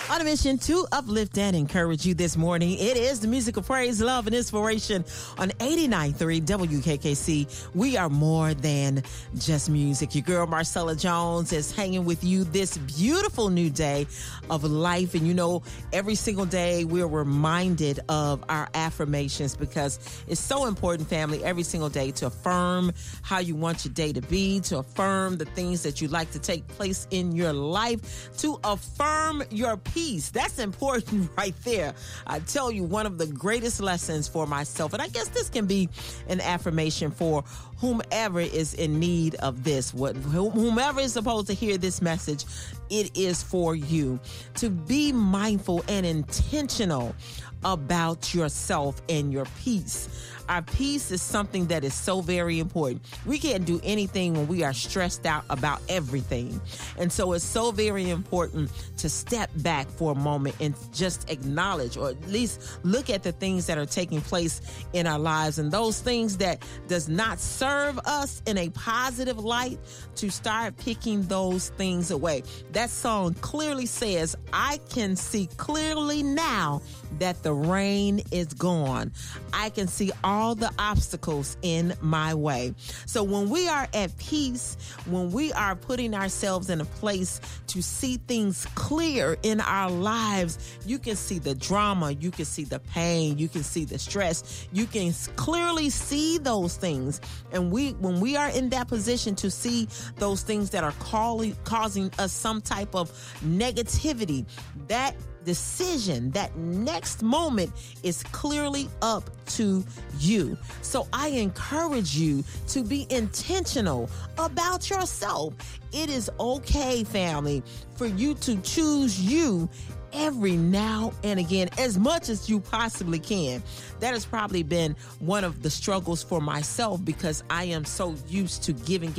On a mission to uplift and encourage you this morning, it is the music of praise, love, and inspiration on 89.3 WKKC. We are more than just music. Your girl, Marcella Jones, is hanging with you this beautiful new day of life. And you know, every single day we're reminded of our affirmations because it's so important, family, every single day to affirm how you want your day to be, to affirm the things that you'd like to take place in your life, to affirm your peace. That's important right there. I tell you, one of the greatest lessons for myself, and I guess this can be an affirmation for whomever is in need of this, whomever is supposed to hear this message, it is for you to be mindful and intentional about yourself and your peace. Our peace is something that is so very important. We can't do anything when we are stressed out about everything. And so it's so very important to step back for a moment and just acknowledge, or at least look at the things that are taking place in our lives, and those things that does not serve us in a positive light, to start picking those things away. That song clearly says, I can see clearly now that the rain is gone. I can see all the obstacles in my way. So when we are at peace, when we are putting ourselves in a place to see things clear in our lives, you can see the drama, you can see the pain, you can see the stress, you can clearly see those things. And when we are in that position to see those things that are causing us some type of negativity, that decision, that next moment is clearly up to you. So I encourage you to be intentional about yourself. It is okay, family, for you to choose you every now and again, as much as you possibly can. That has probably been one of the struggles for myself, because I am so used to giving,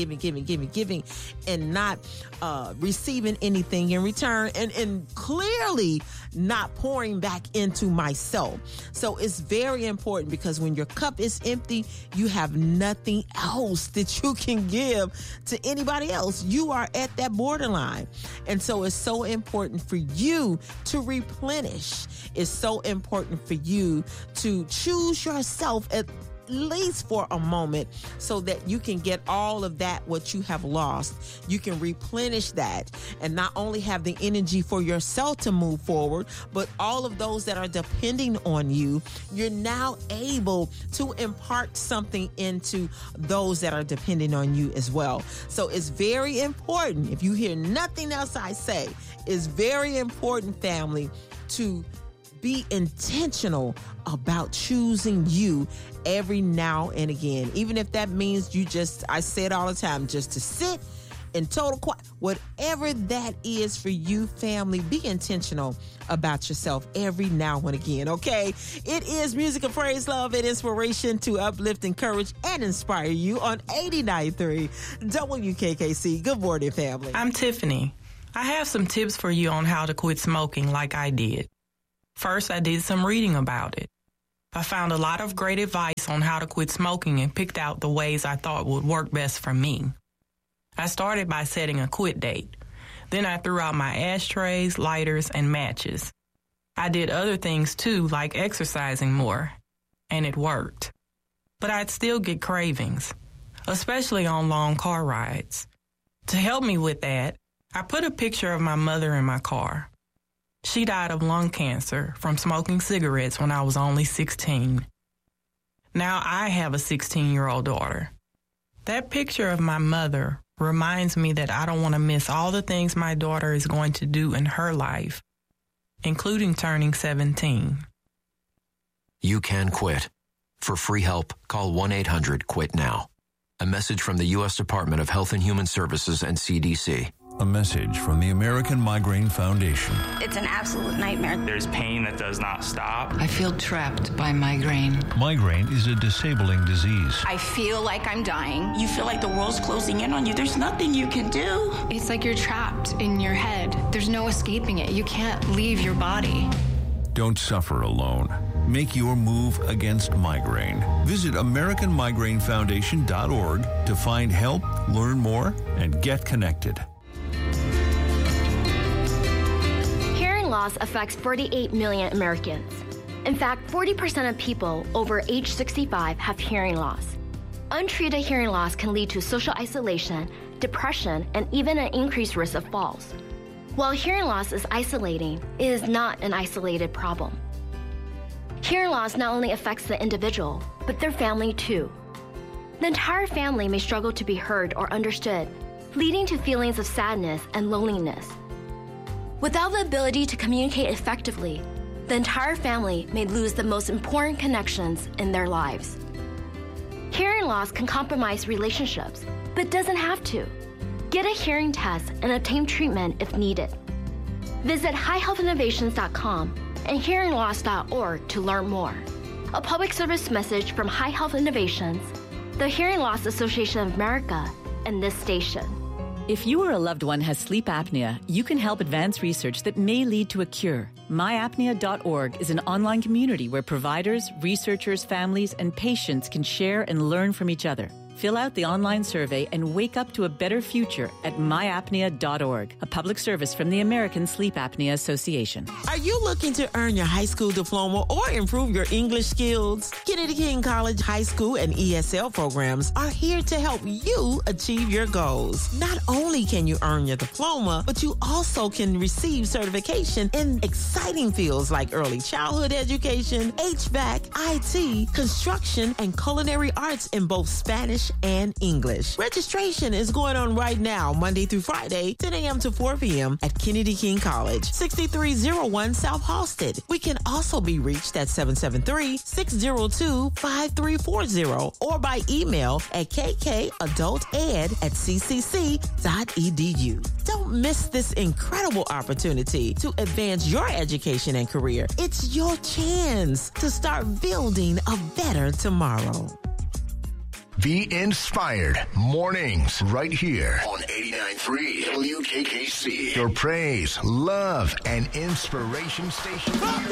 and not receiving anything in return, and clearly not pouring back into myself. So it's very important, because when your cup is empty, you have nothing else that you can give to anybody else. You are at that borderline. And so it's so important for you to replenish. It's so important for you to choose yourself at least for a moment, so that you can get all of that what you have lost. You can replenish that, and not only have the energy for yourself to move forward, but all of those that are depending on you, you're now able to impart something into those that are depending on you as well. So it's very important, if you hear nothing else I say, it's very important, family, to be intentional about choosing you every now and again. Even if that means I say it all the time, just to sit in total quiet, whatever that is for you, family, be intentional about yourself every now and again, okay? It is music of praise, love, and inspiration to uplift, encourage, and inspire you on 89.3 WKKC. Good morning, family. I'm Tiffany. I have some tips for you on how to quit smoking like I did. First, I did some reading about it. I found a lot of great advice on how to quit smoking and picked out the ways I thought would work best for me. I started by setting a quit date. Then I threw out my ashtrays, lighters, and matches. I did other things too, like exercising more, and it worked. But I'd still get cravings, especially on long car rides. To help me with that, I put a picture of my mother in my car. She died of lung cancer from smoking cigarettes when I was only 16. Now I have a 16-year-old daughter. That picture of my mother reminds me that I don't want to miss all the things my daughter is going to do in her life, including turning 17. You can quit. For free help, call 1-800-QUIT-NOW. A message from the U.S. Department of Health and Human Services and CDC. A message from the American Migraine Foundation. It's an absolute nightmare. There's pain that does not stop. I feel trapped by migraine. Migraine is a disabling disease. I feel like I'm dying. You feel like the world's closing in on you. There's nothing you can do. It's like you're trapped in your head. There's no escaping it. You can't leave your body. Don't suffer alone. Make your move against migraine. Visit AmericanMigraineFoundation.org to find help, learn more, and get connected. Hearing loss loss affects 48 million Americans. In fact, 40% of people over age 65 have hearing loss. Untreated hearing loss can lead to social isolation, depression, and even an increased risk of falls. While hearing loss is isolating, it is not an isolated problem. Hearing loss not only affects the individual, but their family too. The entire family may struggle to be heard or understood, leading to feelings of sadness and loneliness. Without the ability to communicate effectively, the entire family may lose the most important connections in their lives. Hearing loss can compromise relationships, but doesn't have to. Get a hearing test and obtain treatment if needed. Visit highhealthinnovations.com and hearingloss.org to learn more. A public service message from High Health Innovations, the Hearing Loss Association of America, and this station. If you or a loved one has sleep apnea, you can help advance research that may lead to a cure. myapnea.org is an online community where providers, researchers, families, and patients can share and learn from each other. Fill out the online survey and wake up to a better future at myapnea.org, a public service from the American Sleep Apnea Association. Are you looking to earn your high school diploma or improve your English skills? Kennedy King College High School and ESL programs are here to help you achieve your goals. Not only can you earn your diploma, but you also can receive certification in exciting fields like early childhood education, HVAC, IT, construction, and culinary arts in both Spanish and English. Registration is going on right now, Monday through Friday, 10 a.m. to 4 p.m. at Kennedy King College, 6301 South Halsted. We can also be reached at 773-602-5340 or by email at kkadulted@ccc.edu. Don't miss this incredible opportunity to advance your education and career. It's your chance to start building a better tomorrow. Be inspired mornings right here on 89.3 WKKC. Your praise, love, and inspiration station.